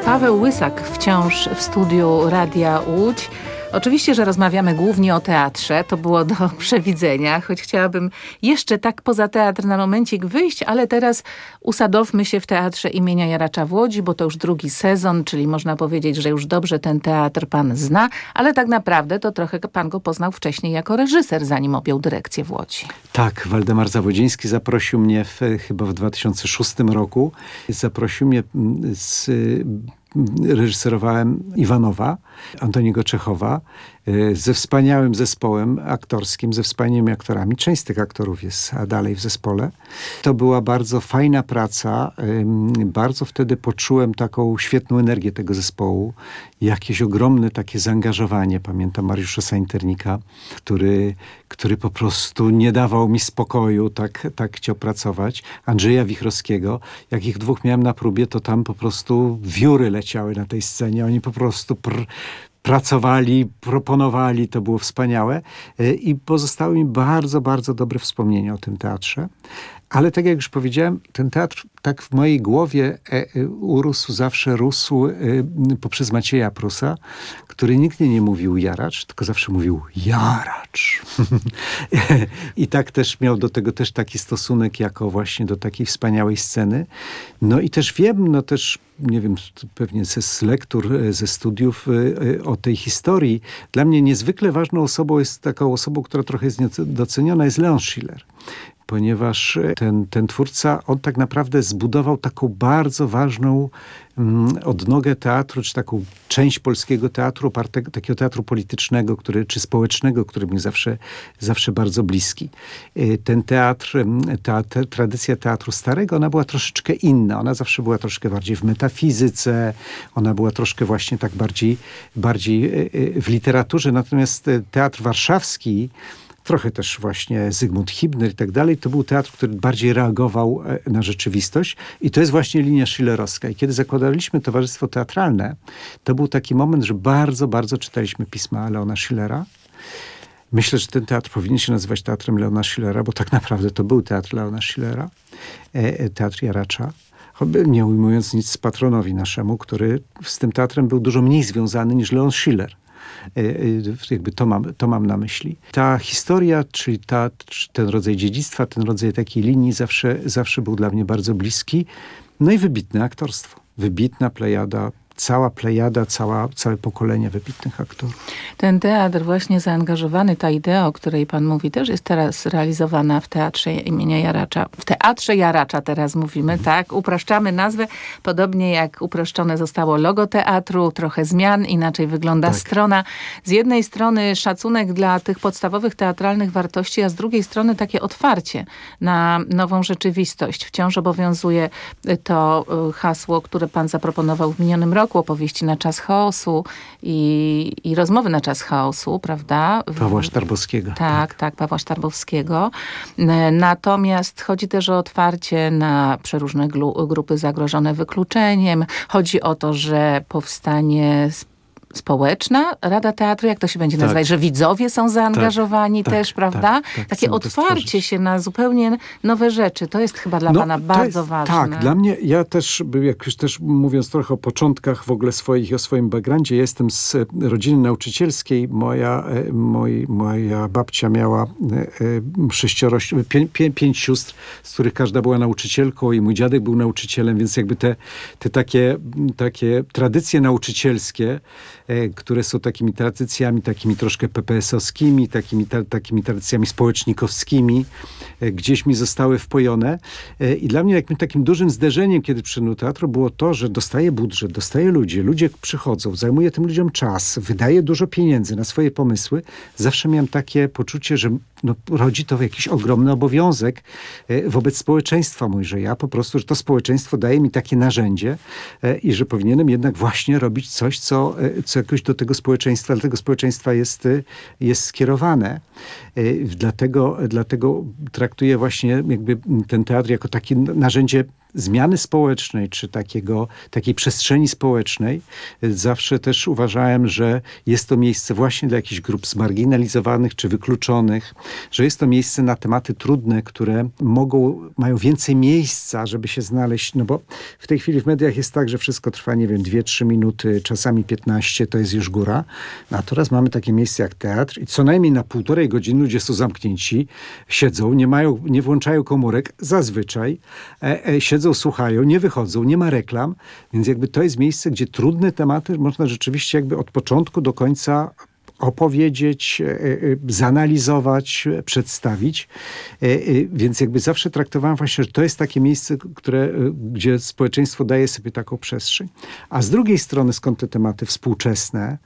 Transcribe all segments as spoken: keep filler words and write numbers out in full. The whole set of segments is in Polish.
Paweł Łysak wciąż w studiu Radia Łódź. Oczywiście, że rozmawiamy głównie o teatrze, to było do przewidzenia, choć chciałabym jeszcze tak poza teatr na momencik wyjść, ale teraz usadowmy się w Teatrze imienia Jaracza w Łodzi, bo to już drugi sezon, czyli można powiedzieć, że już dobrze ten teatr pan zna, ale tak naprawdę to trochę pan go poznał wcześniej jako reżyser, zanim objął dyrekcję w Łodzi. Tak, Waldemar Zawodziński zaprosił mnie w, chyba w dwa tysiące szóstym roku. Zaprosił mnie z... Reżyserowałem Iwanowa, Antoniego Czechowa, ze wspaniałym zespołem aktorskim, ze wspaniałymi aktorami. Część z tych aktorów jest dalej w zespole. To była bardzo fajna praca. Bardzo wtedy poczułem taką świetną energię tego zespołu. Jakieś ogromne takie zaangażowanie. Pamiętam Mariusza Sainternika, który, który po prostu nie dawał mi spokoju, tak, tak chciał pracować. Andrzeja Wichrowskiego. Jak ich dwóch miałem na próbie, to tam po prostu wióry leciały na tej scenie. Oni po prostu pr- pracowali, proponowali, to było wspaniałe i pozostały mi bardzo, bardzo dobre wspomnienia o tym teatrze. Ale tak jak już powiedziałem, ten teatr tak w mojej głowie e, urósł, zawsze rósł e, poprzez Macieja Prusa, który nigdy nie mówił Jaracz, tylko zawsze mówił Jaracz. I tak też miał do tego też taki stosunek jako właśnie do takiej wspaniałej sceny. No i też wiem, no też nie wiem, pewnie ze, z lektur, ze studiów e, o tej historii. Dla mnie niezwykle ważną osobą jest taką osobą, która trochę jest niedoceniona, jest Leon Schiller. Ponieważ ten, ten twórca, on tak naprawdę zbudował taką bardzo ważną mm, odnogę teatru, czy taką część polskiego teatru, opartego, takiego teatru politycznego, który, czy społecznego, który mi zawsze, zawsze bardzo bliski. Ten teatr, ta, ta tradycja teatru starego, ona była troszeczkę inna. Ona zawsze była troszkę bardziej w metafizyce, ona była troszkę właśnie tak bardziej, bardziej w literaturze. Natomiast teatr warszawski, trochę też właśnie Zygmunt Hibner i tak dalej. To był teatr, który bardziej reagował na rzeczywistość i to jest właśnie linia schillerowska. I kiedy zakładaliśmy Towarzystwo Teatralne, to był taki moment, że bardzo, bardzo czytaliśmy pisma Leona Schillera. Myślę, że ten teatr powinien się nazywać Teatrem Leona Schillera, bo tak naprawdę to był teatr Leona Schillera, teatr Jaracza. Nie ujmując nic patronowi naszemu, który z tym teatrem był dużo mniej związany niż Leon Schiller. Jakby to mam, to mam na myśli. Ta historia, czyli ta, ten rodzaj dziedzictwa, ten rodzaj takiej linii zawsze, zawsze był dla mnie bardzo bliski. No i wybitne aktorstwo. Wybitna plejada, cała plejada, cała, całe pokolenie wybitnych aktorów. Ten teatr właśnie zaangażowany, ta idea, o której pan mówi, też jest teraz realizowana w Teatrze imienia Jaracza. W Teatrze Jaracza teraz mówimy, mhm. tak? Upraszczamy nazwę, podobnie jak uproszczone zostało logo teatru, trochę zmian, inaczej wygląda tak. strona. Z jednej strony szacunek dla tych podstawowych teatralnych wartości, a z drugiej strony takie otwarcie na nową rzeczywistość. Wciąż obowiązuje to hasło, które pan zaproponował w minionym roku, opowieści na czas chaosu i, i rozmowy na czas chaosu, prawda? Pawła Sztarbowskiego. Tak, tak, tak, Pawła Sztarbowskiego. Natomiast chodzi też o otwarcie na przeróżne glu- grupy zagrożone wykluczeniem. Chodzi o to, że powstanie społeczna Rada Teatru, jak to się będzie nazywać, tak. że widzowie są zaangażowani tak, też, tak, prawda? Tak, tak, Takie otwarcie się na zupełnie nowe rzeczy. To jest chyba dla no, pana bardzo jest, ważne. Tak, dla mnie, ja też, jak już też mówiąc trochę o początkach w ogóle swoich, o swoim backgroundzie, ja jestem z rodziny nauczycielskiej. Moja, moj, moja babcia miała sześcioro, pię, pię, pięć sióstr, z których każda była nauczycielką i mój dziadek był nauczycielem, więc jakby te, te takie, takie tradycje nauczycielskie, które są takimi tradycjami, takimi troszkę pe pe es owskimi, takimi, ta, takimi tradycjami społecznikowskimi, gdzieś mi zostały wpojone. I dla mnie jakimś takim dużym zderzeniem, kiedy przyszedłem do teatru, było to, że dostaję budżet, dostaję ludzi, ludzie przychodzą, zajmuję tym ludziom czas, wydaję dużo pieniędzy na swoje pomysły. Zawsze miałem takie poczucie, że no, rodzi to jakiś ogromny obowiązek wobec społeczeństwa mój, że ja po prostu, że to społeczeństwo daje mi takie narzędzie i że powinienem jednak właśnie robić coś, co, co jakoś do tego społeczeństwa, do tego społeczeństwa jest, jest skierowane. Dlatego, dlatego traktuję właśnie jakby ten teatr jako takie narzędzie zmiany społecznej, czy takiego, takiej przestrzeni społecznej, zawsze też uważałem, że jest to miejsce właśnie dla jakichś grup zmarginalizowanych czy wykluczonych, że jest to miejsce na tematy trudne, które mogą, mają więcej miejsca, żeby się znaleźć, no bo w tej chwili w mediach jest tak, że wszystko trwa, nie wiem, dwie, trzy minuty, czasami piętnaście, to jest już góra. No a teraz mamy takie miejsce jak teatr i co najmniej na półtorej godziny ludzie są zamknięci, siedzą, nie mają, nie włączają komórek, zazwyczaj, e, e, siedzą, słuchają, nie wychodzą, nie ma reklam, więc jakby to jest miejsce, gdzie trudne tematy można rzeczywiście jakby od początku do końca opowiedzieć, zanalizować, przedstawić. Więc jakby zawsze traktowałem właśnie, że to jest takie miejsce, które, gdzie społeczeństwo daje sobie taką przestrzeń. A z drugiej strony, skąd te tematy współczesne,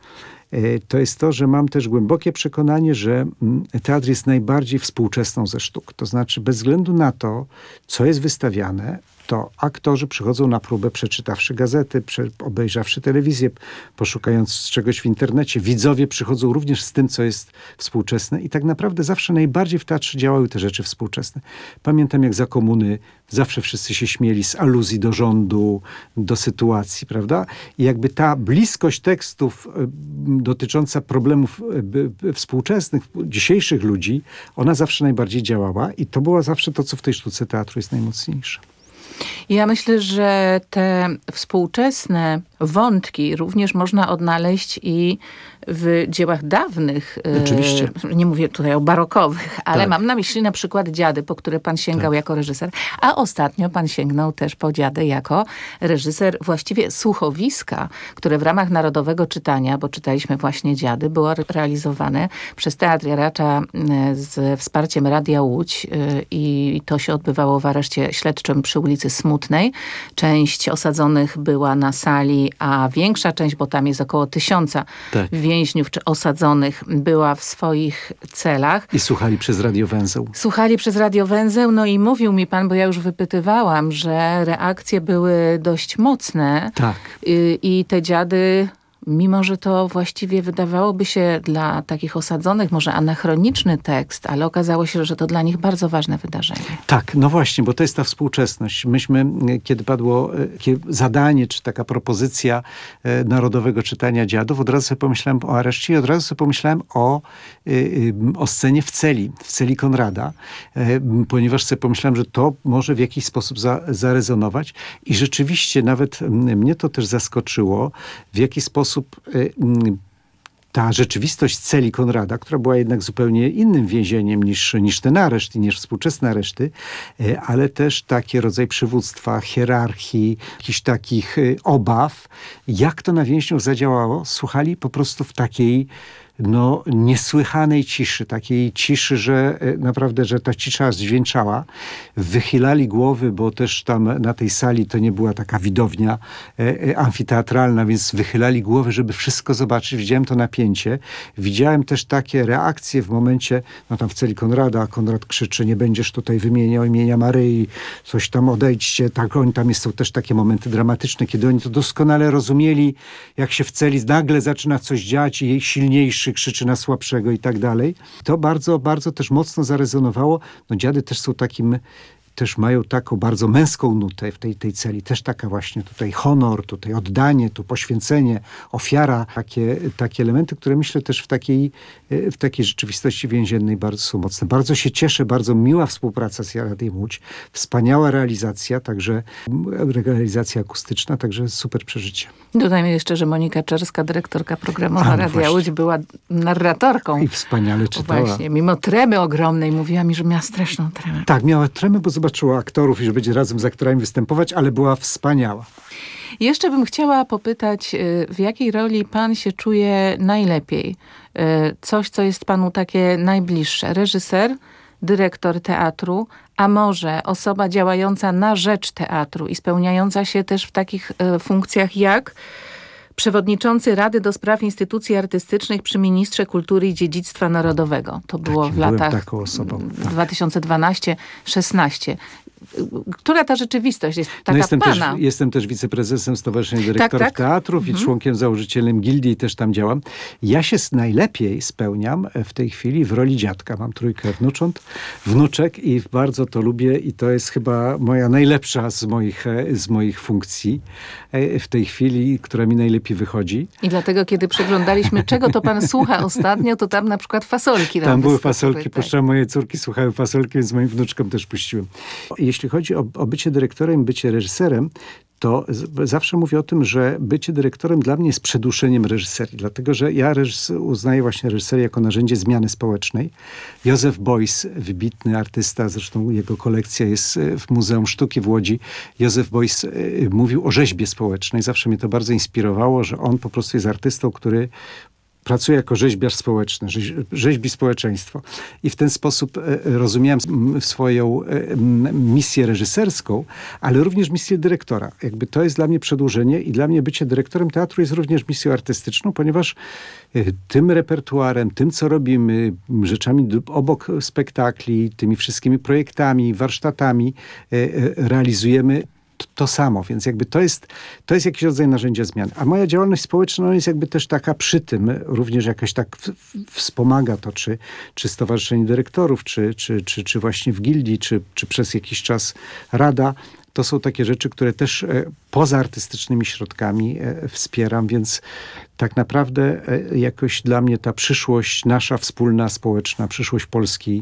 to jest to, że mam też głębokie przekonanie, że teatr jest najbardziej współczesną ze sztuk. To znaczy bez względu na to, co jest wystawiane, to aktorzy przychodzą na próbę, przeczytawszy gazety, prze, obejrzawszy telewizję, poszukając czegoś w internecie. Widzowie przychodzą również z tym, co jest współczesne i tak naprawdę zawsze najbardziej w teatrze działały te rzeczy współczesne. Pamiętam, jak za komuny zawsze wszyscy się śmieli z aluzji do rządu, do sytuacji, prawda? I jakby ta bliskość tekstów y, dotycząca problemów y, y, współczesnych, dzisiejszych ludzi, ona zawsze najbardziej działała i to było zawsze to, co w tej sztuce teatru jest najmocniejsze. Ja myślę, że te współczesne wątki również można odnaleźć i w dziełach dawnych. Oczywiście. E, nie mówię tutaj o barokowych, ale tak. mam na myśli na przykład Dziady, po które pan sięgał tak. jako reżyser. A ostatnio pan sięgnął też po Dziady jako reżyser właściwie słuchowiska, które w ramach Narodowego Czytania, bo czytaliśmy właśnie Dziady, było realizowane przez Teatr Jaracza z wsparciem Radia Łódź i to się odbywało w areszcie śledczym przy ulicy Smutnej. Część osadzonych była na sali, a większa część, bo tam jest około tysiąca tak. więźniów czy osadzonych, była w swoich celach. I słuchali przez radiowęzeł. Słuchali przez radiowęzeł, no i mówił mi pan, bo ja już wypytywałam, że reakcje były dość mocne. Tak. I, i te Dziady, mimo że to właściwie wydawałoby się dla takich osadzonych może anachroniczny tekst, ale okazało się, że to dla nich bardzo ważne wydarzenie. Tak, no właśnie, bo to jest ta współczesność. Myśmy, kiedy padło zadanie, czy taka propozycja Narodowego Czytania Dziadów, od razu sobie pomyślałem o areszcie i od razu sobie pomyślałem o, o scenie w celi, w celi Konrada, ponieważ sobie pomyślałem, że to może w jakiś sposób za, zarezonować i rzeczywiście nawet mnie to też zaskoczyło, w jaki sposób ta rzeczywistość celi Konrada, która była jednak zupełnie innym więzieniem niż, niż ten areszt i niż współczesne areszty, ale też taki rodzaj przywództwa, hierarchii, jakichś takich obaw. Jak to na więźniów zadziałało? Słuchali po prostu w takiej no, niesłychanej ciszy, takiej ciszy, że naprawdę, że ta cisza zwieńczała. Wychylali głowy, bo też tam na tej sali to nie była taka widownia e, amfiteatralna, więc wychylali głowy, żeby wszystko zobaczyć. Widziałem to napięcie. Widziałem też takie reakcje w momencie, no tam w celi Konrada, Konrad krzyczy, nie będziesz tutaj wymieniał imienia Maryi, coś tam odejdźcie. Tak, oni tam są też takie momenty dramatyczne, kiedy oni to doskonale rozumieli, jak się w celi nagle zaczyna coś dziać i jej silniejszy krzyczy na słabszego i tak dalej. To bardzo, bardzo też mocno zarezonowało. No Dziady też są takim, też mają taką bardzo męską nutę w tej, tej celi. Też taka właśnie tutaj honor, tutaj oddanie, tu poświęcenie, ofiara. Takie, takie elementy, które myślę też w takiej, w takiej rzeczywistości więziennej bardzo są mocne. Bardzo się cieszę, bardzo miła współpraca z Radiem Łódź. Wspaniała realizacja, także realizacja akustyczna, także super przeżycie. Dodajmy jeszcze, że Monika Czerska, dyrektorka programowa A, no Radia właśnie. Łódź, była narratorką. I wspaniale czytała. Właśnie, mimo tremy ogromnej, mówiła mi, że miała straszną tremę. Tak, miała tremę, bo zobaczyła aktorów i że będzie razem z aktorami występować, ale była wspaniała. Jeszcze bym chciała popytać, w jakiej roli pan się czuje najlepiej? Coś, co jest panu takie najbliższe. Reżyser, dyrektor teatru, a może osoba działająca na rzecz teatru i spełniająca się też w takich funkcjach jak przewodniczący Rady do Spraw Instytucji Artystycznych przy Ministrze Kultury i Dziedzictwa Narodowego. To było Takim w latach taką osobą, tak. dwa tysiące dwanaście szesnaście. która ta rzeczywistość jest taka no jestem, też, pana? jestem też wiceprezesem Stowarzyszenia Dyrektorów tak. Teatrów Mhm. i członkiem założycielem gildii, też tam działam. Ja się s- najlepiej spełniam w tej chwili w roli dziadka. Mam trójkę wnucząt, wnuczek i bardzo to lubię i to jest chyba moja najlepsza z moich, e, z moich funkcji e, w tej chwili, która mi najlepiej wychodzi. I dlatego, kiedy przeglądaliśmy, czego to pan słucha ostatnio, to tam na przykład fasolki. Tam nam były wyskoczyły, fasolki, tak. puszczałem, moje córki słuchały fasolki, więc moim wnuczkom też puściłem. Jeśli chodzi o, o bycie dyrektorem, bycie reżyserem, to z, zawsze mówię o tym, że bycie dyrektorem dla mnie jest przeduszeniem reżyserii, dlatego że ja reżys, uznaję właśnie reżyserię jako narzędzie zmiany społecznej. Józef Beuys, wybitny artysta, zresztą jego kolekcja jest w Muzeum Sztuki w Łodzi. Józef Beuys y, mówił o rzeźbie społecznej. Zawsze mnie to bardzo inspirowało, że on po prostu jest artystą, który pracuje jako rzeźbiarz społeczny, rzeź, rzeźbi społeczeństwo. I w ten sposób e, rozumiałem m, swoją e, m, misję reżyserską, ale również misję dyrektora. Jakby to jest dla mnie przedłużenie i dla mnie bycie dyrektorem teatru jest również misją artystyczną, ponieważ e, tym repertuarem, tym co robimy, m, rzeczami d- obok spektakli, tymi wszystkimi projektami, warsztatami e, e, realizujemy to, to samo, więc jakby to jest, to jest jakiś rodzaj narzędzia zmiany. A moja działalność społeczna no jest jakby też taka przy tym, również jakoś tak w, w, wspomaga to, czy, czy Stowarzyszenie Dyrektorów, czy, czy, czy, czy właśnie w gildii, czy, czy przez jakiś czas Rada. To są takie rzeczy, które też e, poza artystycznymi środkami e, wspieram, więc tak naprawdę e, jakoś dla mnie ta przyszłość nasza wspólna, społeczna, przyszłość Polski,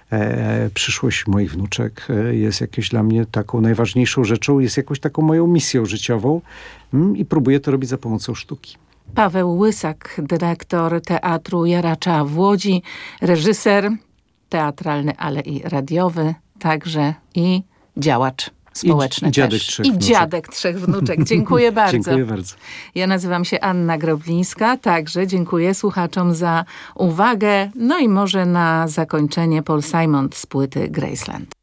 e, przyszłość moich wnuczek e, jest jakieś dla mnie taką najważniejszą rzeczą, jest jakąś taką moją misją życiową mm, i próbuję to robić za pomocą sztuki. Paweł Łysak, dyrektor Teatru Jaracza w Łodzi, reżyser teatralny, ale i radiowy, także i działacz społeczny I, i dziadek też. trzech I wnuczek. dziadek trzech wnuczek. Dziękuję bardzo. Dziękuję bardzo. Ja nazywam się Anna Groblińska. Także dziękuję słuchaczom za uwagę. No i może na zakończenie Paul Simon z płyty Graceland.